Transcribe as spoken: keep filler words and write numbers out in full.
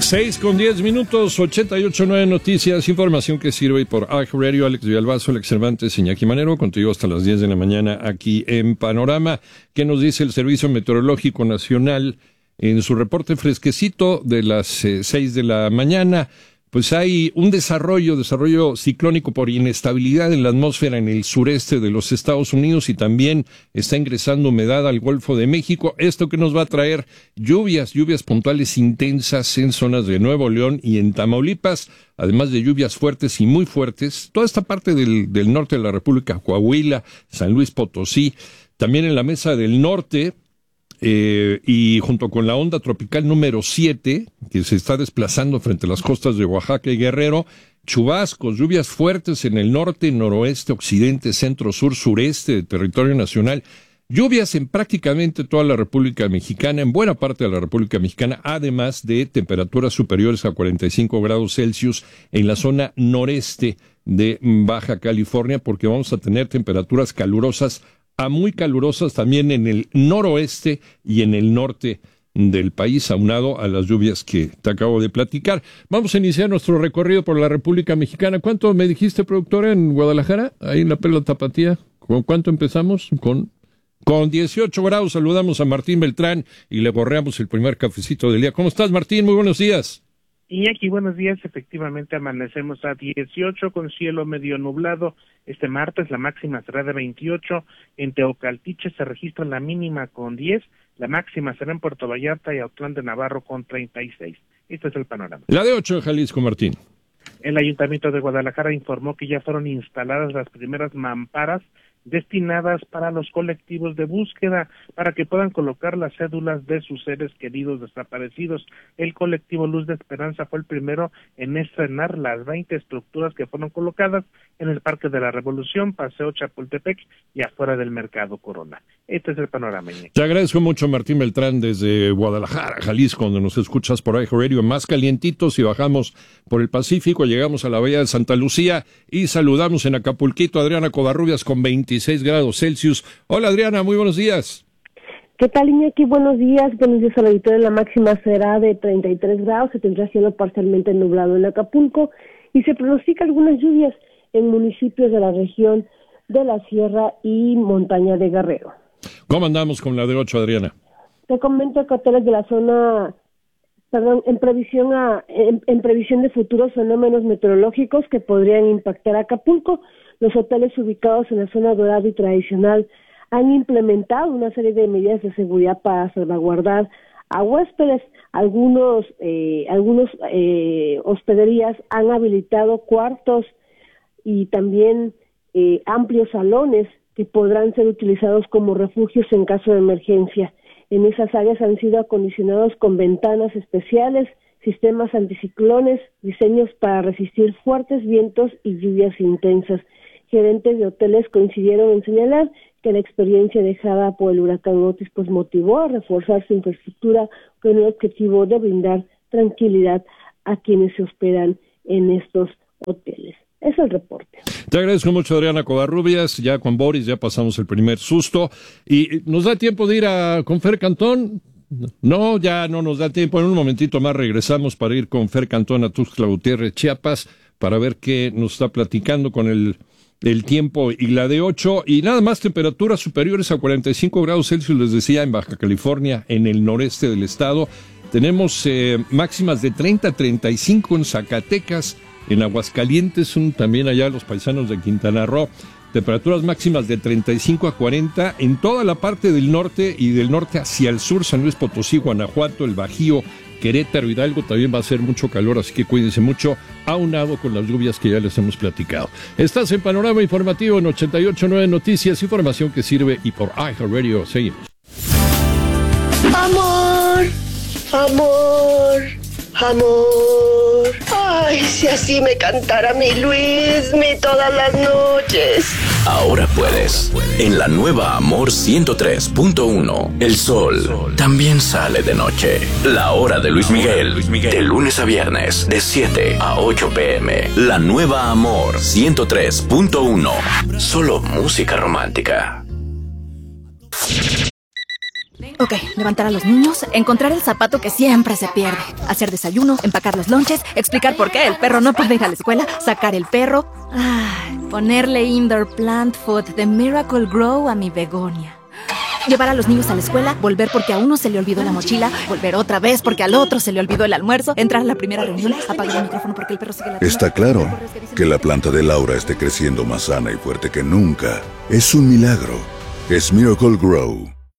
Seis con diez minutos, ochenta y ocho punto nueve Noticias, información que sirve por iHeartRadio. Alex Villalbazo, Alex Cervantes, Iñaki Manero, contigo hasta las diez de la mañana aquí en Panorama. ¿Qué nos dice el Servicio Meteorológico Nacional en su reporte fresquecito de las eh, seis de la mañana? Pues hay un desarrollo, desarrollo ciclónico por inestabilidad en la atmósfera en el sureste de los Estados Unidos y también está ingresando humedad al Golfo de México. Esto que nos va a traer lluvias, lluvias puntuales intensas en zonas de Nuevo León y en Tamaulipas, además de lluvias fuertes y muy fuertes. Toda esta parte del, del norte de la República, Coahuila, San Luis Potosí, también en la Mesa del Norte. Eh, y junto con la onda tropical número siete, que se está desplazando frente a las costas de Oaxaca y Guerrero, chubascos, lluvias fuertes en el norte, noroeste, occidente, centro, sur, sureste del territorio nacional, lluvias en prácticamente toda la República Mexicana, en buena parte de la República Mexicana, además de temperaturas superiores a cuarenta y cinco grados Celsius en la zona noreste de Baja California, porque vamos a tener temperaturas calurosas a muy calurosas también en el noroeste y en el norte del país, aunado a las lluvias que te acabo de platicar. Vamos a iniciar nuestro recorrido por la República Mexicana. ¿Cuánto me dijiste, productora, en Guadalajara? Ahí en la Perla Tapatía. ¿Con cuánto empezamos? Con, con dieciocho grados. Saludamos a Martín Beltrán y le borreamos el primer cafecito del día. ¿Cómo estás, Martín? Muy buenos días. Iñaki, buenos días. Efectivamente, amanecemos a dieciocho con cielo medio nublado. Este martes la máxima será de veintiocho. En Teocaltiche se registra la mínima con diez. La máxima será en Puerto Vallarta y Autlán de Navarro con treinta y seis. Este es el panorama. La de ocho en Jalisco, Martín. El Ayuntamiento de Guadalajara informó que ya fueron instaladas las primeras mamparas destinadas para los colectivos de búsqueda, para que puedan colocar las cédulas de sus seres queridos desaparecidos. El colectivo Luz de Esperanza fue el primero en estrenar las veinte estructuras que fueron colocadas en el Parque de la Revolución, Paseo Chapultepec y afuera del Mercado Corona. Este es el panorama. Te agradezco mucho, Martín Beltrán, desde Guadalajara, Jalisco, donde nos escuchas por iHeartRadio, más calientitos, y bajamos por el Pacífico, llegamos a la Bahía de Santa Lucía y saludamos en Acapulquito a Adriana Covarrubias con veintiséis grados Celsius. Hola, Adriana, muy buenos días. ¿Qué tal, Iñaki? Buenos días. Buenos días al auditorio. La máxima será de treinta y tres grados, se tendrá cielo parcialmente nublado en Acapulco y se pronostica algunas lluvias en municipios de la región de la Sierra y Montaña de Guerrero. ¿Cómo andamos con la de ocho, Adriana? Te comento que hoteles de la zona, perdón, en previsión a, en, en previsión de futuros fenómenos meteorológicos que podrían impactar a Acapulco. Los hoteles ubicados en la zona dorada y tradicional han implementado una serie de medidas de seguridad para salvaguardar a huéspedes. Algunos, eh, algunos eh, hospederías han habilitado cuartos y también eh, amplios salones que podrán ser utilizados como refugios en caso de emergencia. En esas áreas han sido acondicionados con ventanas especiales, sistemas anticiclones, diseños para resistir fuertes vientos y lluvias intensas. Gerentes de hoteles coincidieron en señalar que la experiencia dejada por el huracán Otis pues motivó a reforzar su infraestructura con el objetivo de brindar tranquilidad a quienes se hospedan en estos hoteles. Es el reporte. Te agradezco mucho, Adriana Covarrubias. Ya con Boris ya pasamos el primer susto. ¿Y nos da tiempo de ir a con Fer Cantón? No, ya no nos da tiempo. En un momentito más regresamos para ir con Fer Cantón a Tuxtla Gutiérrez, Chiapas, para ver qué nos está platicando con el, el tiempo y la de ocho. Y nada más, temperaturas superiores a cuarenta y cinco grados Celsius, les decía, en Baja California, en el noreste del estado. Tenemos eh, máximas de treinta a treinta y cinco en Zacatecas, en Aguascalientes, un, también allá los paisanos de Quintana Roo. Temperaturas máximas de treinta y cinco a cuarenta en toda la parte del norte y del norte hacia el sur, San Luis Potosí, Guanajuato, el Bajío, Querétaro, Hidalgo, también va a ser mucho calor, así que cuídense mucho, aunado con las lluvias que ya les hemos platicado. Estás en Panorama Informativo en ochenta y ocho punto nueve Noticias, información que sirve, y por iHeartRadio seguimos. Amor, amor, amor. Ay, si así me cantara mi Luismi todas las noches. Ahora puedes. En la nueva Amor ciento tres punto uno, el sol también sale de noche. La hora de Luis Miguel, de lunes a viernes, de siete a ocho pm. La nueva Amor ciento tres punto uno. Solo música romántica. Ok, levantar a los niños, encontrar el zapato que siempre se pierde, hacer desayuno, empacar los lonches, explicar por qué el perro no puede ir a la escuela, sacar el perro, ay, ponerle indoor plant food de Miracle Grow a mi begonia. Llevar a los niños a la escuela, volver porque a uno se le olvidó la mochila, volver otra vez porque al otro se le olvidó el almuerzo, entrar a la primera reunión, apagar el micrófono porque el perro sigue la... Está claro que la planta de Laura esté creciendo más sana y fuerte que nunca. Es un milagro. Es Miracle Grow.